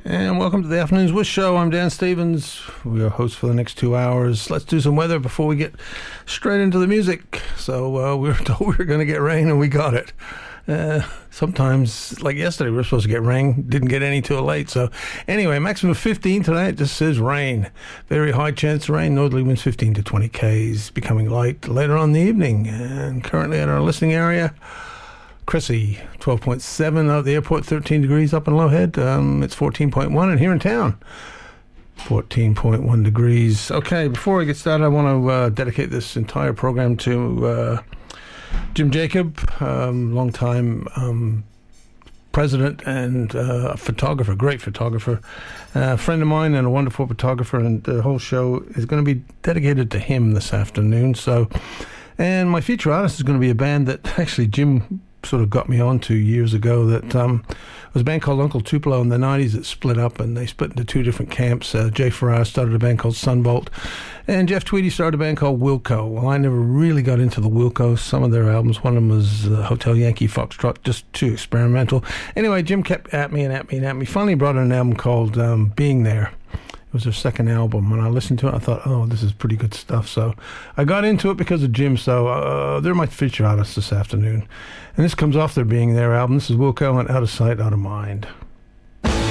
And welcome to the Afternoons Wish Show. I'm Dan Stevens. We are hosts for the next 2 hours. Let's do some weather before we get straight into the music. So we were told we were going to get rain, and we got it. Sometimes, like yesterday, we were supposed to get rain. Didn't get any till late. So anyway, maximum of 15 tonight. It just says rain. Very high chance of rain. Northerly winds 15 to 20 Ks. Becoming light later on in the evening. And currently at our listening area, Cressy, 12.7 out at the airport, 13 degrees up in Lowhead. It's 14.1, and here in town, 14.1 degrees. Okay, before I get started, I want to dedicate this entire program to Jim Jacob, longtime president and a photographer, great photographer, a friend of mine and a wonderful photographer, and the whole show is going to be dedicated to him this afternoon. So, and my feature artist is going to be a band that actually Jim sort of got me onto years ago. That was a band called Uncle Tupelo in the 90s that split up, and they split into two different camps. Jay Farrar started a band called Sunbolt, and Jeff Tweedy started a band called Wilco. Well, I never really got into the Wilco. Some of their albums, one of them was Hotel Yankee Foxtrot, just too experimental. Anyway, Jim kept at me. Finally brought in an album called Being There. It was their second album. When I listened to it, I thought, oh, this is pretty good stuff. So I got into it because of Jim. So they're my feature artists this afternoon. And this comes off their Being There album. This is Wilco and Out of Sight, Out of Mind.